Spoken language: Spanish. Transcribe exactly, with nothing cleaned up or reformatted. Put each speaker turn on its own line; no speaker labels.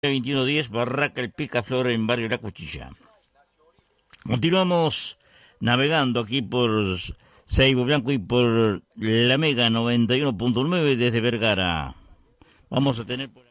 veintiuno diez, Barraca El Picaflor en Barrio La Cuchilla. Continuamos navegando aquí por Seibo Blanco y por la Mega noventa y uno punto nueve desde Vergara. Vamos a tener por